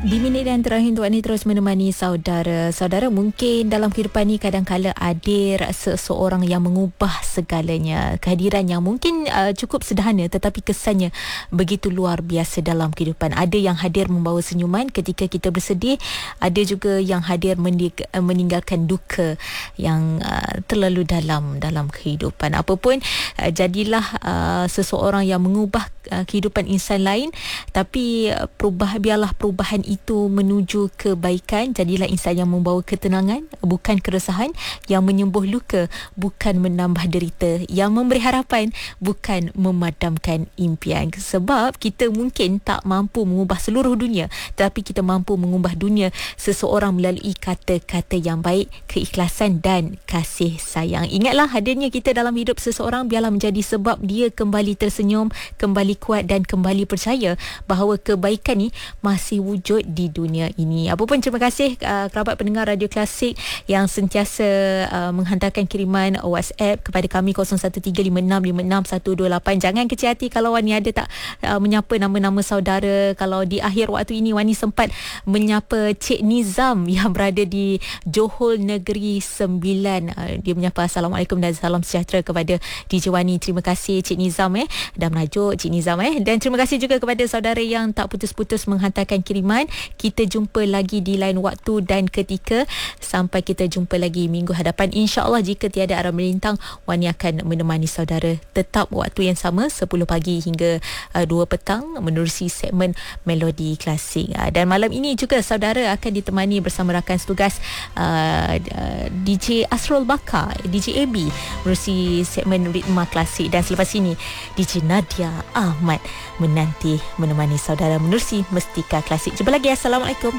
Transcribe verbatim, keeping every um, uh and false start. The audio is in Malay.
Di minit yang terakhir untuk Wani terus menemani saudara. Saudara, mungkin dalam kehidupan ni kadang-kala hadir seseorang yang mengubah segalanya. Kehadiran yang mungkin uh, cukup sederhana tetapi kesannya begitu luar biasa dalam kehidupan. Ada yang hadir membawa senyuman ketika kita bersedih. Ada juga yang hadir mening- meninggalkan duka yang uh, terlalu dalam dalam kehidupan. Apapun, uh, jadilah uh, seseorang yang mengubah uh, kehidupan insan lain. Tapi uh, perubah, biarlah perubahan itu menuju kebaikan. Jadilah insan yang membawa ketenangan, bukan keresahan, yang menyembuh luka, bukan menambah derita, yang memberi harapan, bukan memadamkan impian. Sebab kita mungkin tak mampu mengubah seluruh dunia, tetapi kita mampu mengubah dunia seseorang melalui kata-kata yang baik, keikhlasan dan kasih sayang. Ingatlah, hadirnya kita dalam hidup seseorang biarlah menjadi sebab dia kembali tersenyum, kembali kuat dan kembali percaya bahawa kebaikan ni masih wujud di dunia ini. Apapun, terima kasih uh, kerabat pendengar Radio Klasik yang sentiasa uh, menghantarkan kiriman WhatsApp kepada kami kosong satu tiga lima enam lima enam satu dua lapan. Jangan kecil hati kalau Wani ada tak uh, menyapa nama-nama saudara. Kalau di akhir waktu ini Wani sempat menyapa Cik Nizam yang berada di Johor Negeri Sembilan. Uh, dia menyapa Assalamualaikum dan salam sejahtera kepada D J Wani. Terima kasih Cik Nizam eh dah merajuk Cik Nizam eh dan terima kasih juga kepada saudara yang tak putus-putus menghantarkan kiriman. Kita jumpa lagi di lain waktu dan ketika. Sampai kita jumpa lagi minggu hadapan, insya-Allah. Jika tiada arah melintang, Wani akan menemani saudara tetap waktu yang sama, sepuluh pagi hingga uh, dua petang menerusi segmen Melodi Klasik. Uh, dan malam ini juga saudara akan ditemani bersama rakan setugas uh, uh, D J Asrul Bakar, D J A B menerusi segmen Ritma Klasik. Dan selepas ini D J Nadia Ahmad menanti menemani saudara menerusi Mestika Klasik. Jumpa lagi. Assalamualaikum.